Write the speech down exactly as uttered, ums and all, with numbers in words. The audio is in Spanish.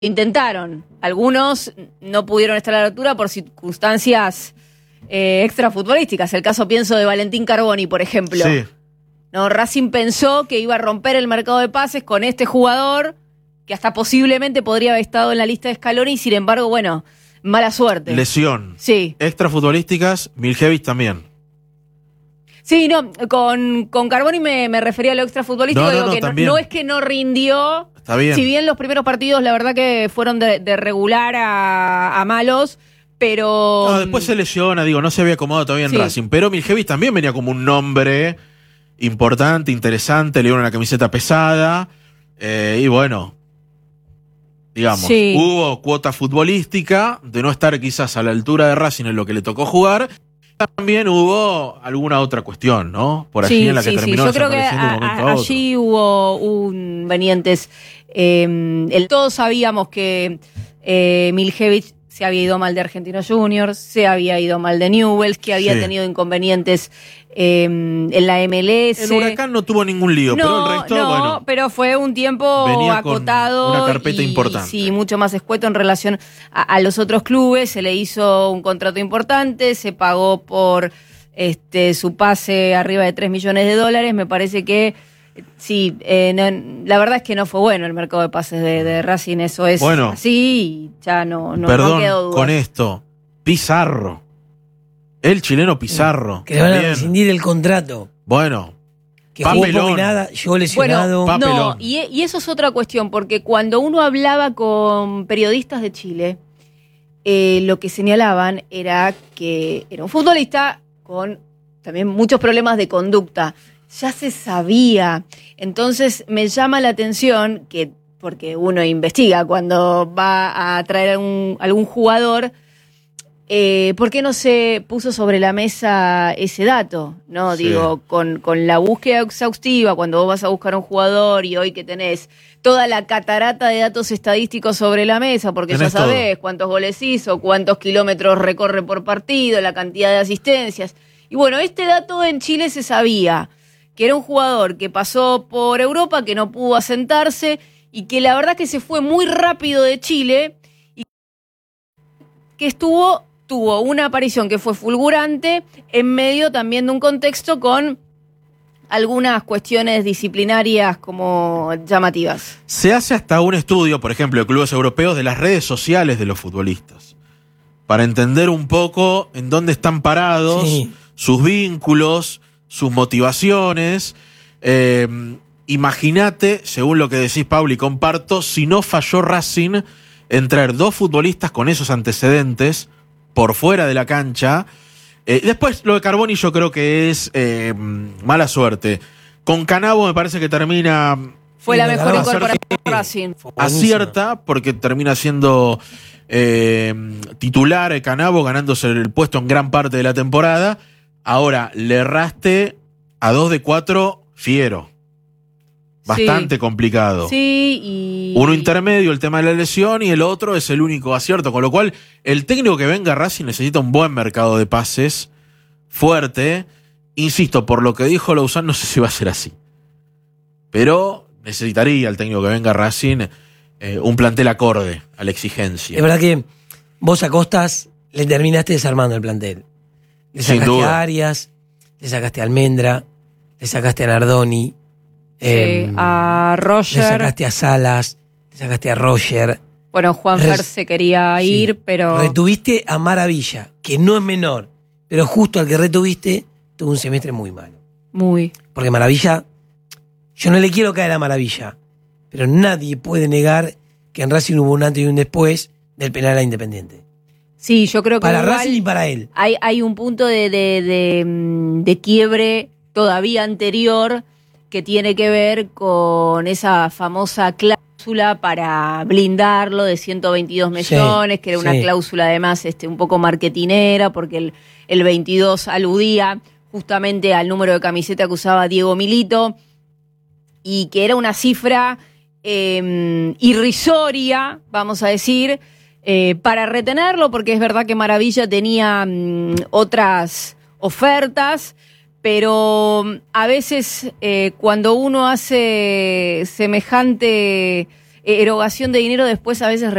intentaron. Algunos no pudieron estar a la altura por circunstancias eh, extrafutbolísticas. El caso, pienso, de Valentín Carboni, por ejemplo. Sí. No, Racing pensó que iba a romper el mercado de pases con este jugador, que hasta posiblemente podría haber estado en la lista de Scaloni, y sin embargo, bueno, mala suerte. Lesión. Sí. Extrafutbolísticas, Miljevic también. Sí, no, con, con Carboni me, me refería a lo extrafutbolístico. No, no, digo no, que no, también. no es que no rindió. Está bien. Si bien los primeros partidos, la verdad que fueron de, de regular a, a malos, pero... No, después se lesiona, digo, no se había acomodado todavía en Sí. Racing. Pero Miljevic también venía como un nombre importante, interesante, le dieron una camiseta pesada. Eh, y bueno, digamos, Sí. hubo cuota futbolística de no estar quizás a la altura de Racing en lo que le tocó jugar. También hubo alguna otra cuestión, ¿no? Por allí Sí, en la que sí, terminó sí. Yo creo que desapareciendo de un a- momento a- a otro. allí hubo inconvenientes. Eh, el- todos sabíamos que eh, Miljevic se había ido mal de Argentinos Juniors, se había ido mal de Newell's, que había Sí. tenido inconvenientes eh, en la M L S. El Huracán no tuvo ningún lío, No, pero el resto, no, bueno. pero fue un tiempo venía con acotado. una carpeta y, importante. Sí, mucho más escueto en relación a, a los otros clubes. Se le hizo un contrato importante, se pagó por este su pase arriba de tres millones de dólares. Me parece que sí, eh, no, la verdad es que no fue bueno el mercado de pases de, de Racing, eso es Bueno. así y ya no, no, Perdón, no quedó duda. con esto. Pizarro. El chileno Pizarro. Que le van a también. rescindir el contrato. Bueno, Que jugó Papelón. poco y nada, llegó Bueno, lesionado. Pa- no, Papelón. y, y eso es otra cuestión, porque cuando uno hablaba con periodistas de Chile, eh, lo que señalaban era que era un futbolista con también muchos problemas de conducta. Ya se sabía. Entonces me llama la atención que, porque uno investiga cuando va a traer algún, algún jugador, eh, ¿por qué no se puso sobre la mesa ese dato? No, Sí. digo, con, con la búsqueda exhaustiva, cuando vos vas a buscar un jugador y hoy que tenés toda la catarata de datos estadísticos sobre la mesa, porque Tenés ya sabés cuántos goles hizo, cuántos kilómetros recorre por partido, la cantidad de asistencias. Y bueno, este dato en Chile se sabía, que era un jugador que pasó por Europa, que no pudo asentarse y que la verdad que se fue muy rápido de Chile y que estuvo, tuvo una aparición que fue fulgurante en medio también de un contexto con algunas cuestiones disciplinarias como llamativas. se hace hasta un estudio, por ejemplo, de clubes europeos, de las redes sociales de los futbolistas. Para entender un poco en dónde están parados, Sí. sus vínculos, sus motivaciones. Eh, Imagínate, según lo que decís, Pauli, comparto, si no falló Racing en traer dos futbolistas con esos antecedentes por fuera de la cancha. Eh, después, lo de Carboni yo creo que es eh, mala suerte. Con Canavo me parece que termina... Fue Sí, la la mejor verdad, incorporación de sí. Racing. Fue buenísimo. acierta porque termina siendo eh, titular el Canavo, ganándose el puesto en gran parte de la temporada. Ahora, le erraste a dos de cuatro fiero. Bastante Sí. complicado. Sí, y... Uno intermedio, el tema de la lesión, y el otro es el único acierto. Con lo cual, el técnico que venga a Racing necesita un buen mercado de pases, fuerte. Insisto, por lo que dijo Lauzán, no sé si va a ser así. Pero necesitaría el técnico que venga a Racing eh, un plantel acorde a la exigencia. Es verdad que vos a Costas le terminaste desarmando el plantel. Le Sin sacaste duda. a Arias, le sacaste a Almendra, le sacaste a Nardoni, Sí, eh, a le Roger. sacaste a Salas, le sacaste a Roger. Bueno, Juan Res- Fer se quería Sí. ir, pero... Retuviste a Maravilla, que no es menor, pero justo al que retuviste tuvo un semestre muy malo. Muy. Porque Maravilla, yo no le quiero caer a Maravilla, pero nadie puede negar que en Racing hubo un antes y un después del penal a Independiente. Sí, yo creo que Para igual Racing y para él. hay, hay un punto de, de, de, mm, de quiebre todavía anterior que tiene que ver con esa famosa cláusula para blindarlo de ciento veintidós millones, Sí, que era una sí. cláusula además este, un poco marketinera, porque el, el veintidós aludía justamente al número de camiseta que usaba Diego Milito, y que era una cifra eh, irrisoria, vamos a decir, eh, para retenerlo, porque es verdad que Maravilla tenía mm, otras ofertas, pero a veces eh, cuando uno hace semejante erogación de dinero después a veces